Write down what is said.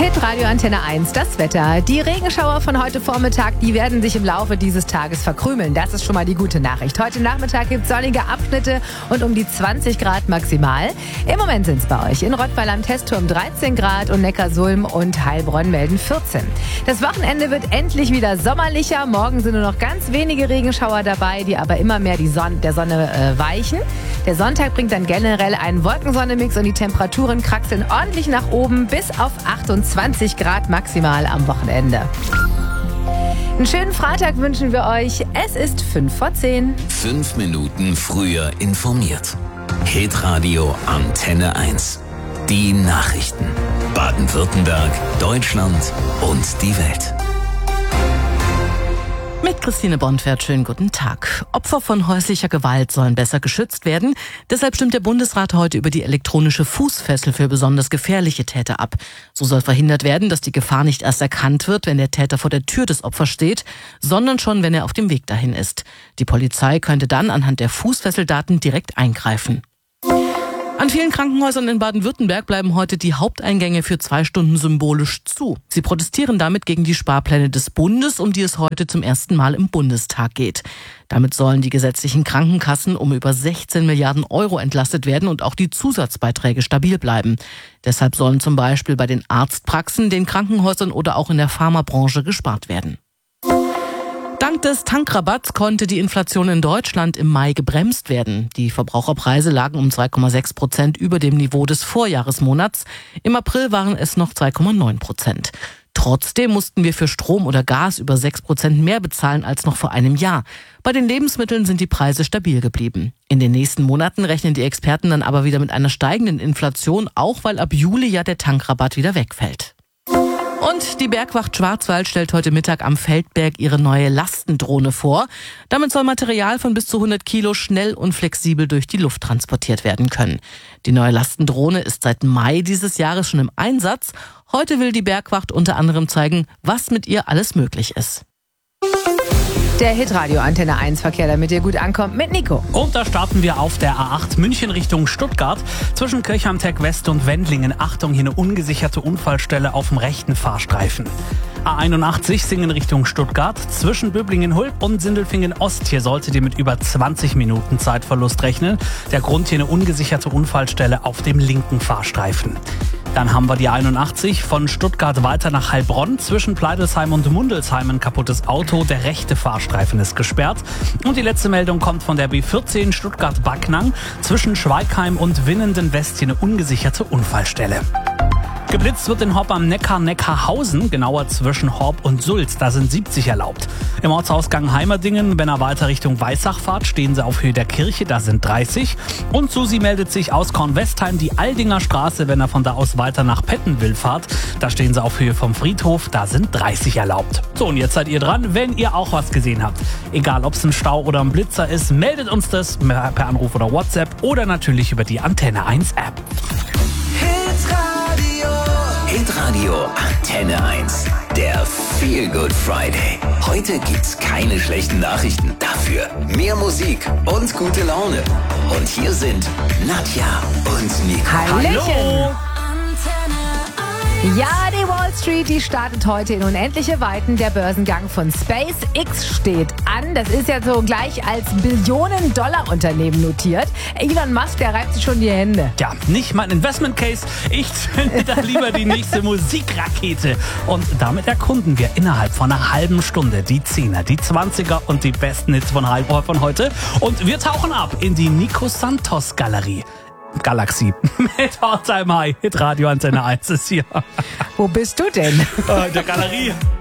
Hitradio Antenne 1, das Wetter. Die Regenschauer von heute Vormittag, die werden sich im Laufe dieses Tages verkrümeln. Das ist schon mal die gute Nachricht. Heute Nachmittag gibt es sonnige Abschnitte und um die 20 Grad maximal. Im Moment sind es bei euch in Rottweil am Testturm 13 Grad und Neckarsulm und Heilbronn melden 14. Das Wochenende wird endlich wieder sommerlicher. Morgen sind nur noch ganz wenige Regenschauer dabei, die aber immer mehr der Sonne weichen. Der Sonntag bringt dann generell einen Wolkensonne-Mix und die Temperaturen kraxeln ordentlich nach oben bis auf 28 Grad maximal am Wochenende. Einen schönen Freitag wünschen wir euch. Es ist 5:10. 5 Minuten früher informiert. Hitradio Antenne 1. Die Nachrichten. Baden-Württemberg, Deutschland und die Welt. Mit Christine Bonfert, schönen guten Tag. Opfer von häuslicher Gewalt sollen besser geschützt werden. Deshalb stimmt der Bundesrat heute über die elektronische Fußfessel für besonders gefährliche Täter ab. So soll verhindert werden, dass die Gefahr nicht erst erkannt wird, wenn der Täter vor der Tür des Opfers steht, sondern schon, wenn er auf dem Weg dahin ist. Die Polizei könnte dann anhand der Fußfesseldaten direkt eingreifen. An vielen Krankenhäusern in Baden-Württemberg bleiben heute die Haupteingänge für 2 Stunden symbolisch zu. Sie protestieren damit gegen die Sparpläne des Bundes, um die es heute zum ersten Mal im Bundestag geht. Damit sollen die gesetzlichen Krankenkassen um über 16 Milliarden Euro entlastet werden und auch die Zusatzbeiträge stabil bleiben. Deshalb sollen zum Beispiel bei den Arztpraxen, den Krankenhäusern oder auch in der Pharmabranche gespart werden. Dank des Tankrabatts konnte die Inflation in Deutschland im Mai gebremst werden. Die Verbraucherpreise lagen um 2,6% über dem Niveau des Vorjahresmonats. Im April waren es noch 2,9%. Trotzdem mussten wir für Strom oder Gas über 6% mehr bezahlen als noch vor einem Jahr. Bei den Lebensmitteln sind die Preise stabil geblieben. In den nächsten Monaten rechnen die Experten dann aber wieder mit einer steigenden Inflation, auch weil ab Juli ja der Tankrabatt wieder wegfällt. Und die Bergwacht Schwarzwald stellt heute Mittag am Feldberg ihre neue Lastendrohne vor. Damit soll Material von bis zu 100 Kilo schnell und flexibel durch die Luft transportiert werden können. Die neue Lastendrohne ist seit Mai dieses Jahres schon im Einsatz. Heute will die Bergwacht unter anderem zeigen, was mit ihr alles möglich ist. Der Hitradio Antenne 1 Verkehr, damit ihr gut ankommt, mit Nico. Und da starten wir auf der A8 München Richtung Stuttgart. Zwischen Kirchheim-Tech West und Wendlingen. Achtung, hier eine ungesicherte Unfallstelle auf dem rechten Fahrstreifen. A81 Singen Richtung Stuttgart. Zwischen Böblingen-Hulb und Sindelfingen-Ost. Hier solltet ihr mit über 20 Minuten Zeitverlust rechnen. Der Grund hier eine ungesicherte Unfallstelle auf dem linken Fahrstreifen. Dann haben wir die 81 von Stuttgart weiter nach Heilbronn. Zwischen Pleidelsheim und Mundelsheim ein kaputtes Auto. Der rechte Fahrstreifen ist gesperrt. Und die letzte Meldung kommt von der B14 Stuttgart-Backnang. Zwischen Schweigheim und Winnenden-West hier eine ungesicherte Unfallstelle. Geblitzt wird in Horb am Neckar Neckarhausen, genauer zwischen Horb und Sulz. Da sind 70 erlaubt. Im Ortsausgang Heimerdingen, wenn er weiter Richtung Weissach fahrt, stehen sie auf Höhe der Kirche, da sind 30. Und Susi meldet sich aus Kornwestheim, die Aldinger Straße, wenn er von da aus weiter nach Pettenwil fahrt. Da stehen sie auf Höhe vom Friedhof, da sind 30 erlaubt. So, und jetzt seid ihr dran, wenn ihr auch was gesehen habt. Egal, ob es ein Stau oder ein Blitzer ist, meldet uns das per Anruf oder WhatsApp oder natürlich über die Antenne 1 App. Hitradio Antenne 1. Der Feel Good Friday. Heute gibt's keine schlechten Nachrichten. Dafür mehr Musik und gute Laune. Und hier sind Nadja und Nico. Hallo! Ja, die Wall Street, die startet heute in unendliche Weiten. Der Börsengang von SpaceX steht an. Das ist ja so gleich als Billionen-Dollar-Unternehmen notiert. Elon Musk, der reibt sich schon die Hände. Ja, nicht mein Investment Case. Ich zünde da lieber die nächste Musikrakete. Und damit erkunden wir innerhalb von einer halben Stunde die 10er, die 20er und die besten Hits von heute. Und wir tauchen ab in die Nico Santos Galaxie. Mit All Time High. Hitradio Antenne 1 ist hier. Wo bist du denn? Der Galerie.